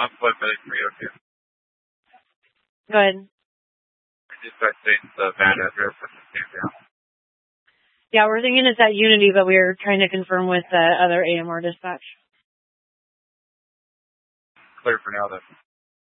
I'm flipping 302. Go ahead. I just got changed the bad address from the same down. Yeah, we're thinking it's at Unity, but we're trying to confirm with the other AMR dispatch. Clear for now, then.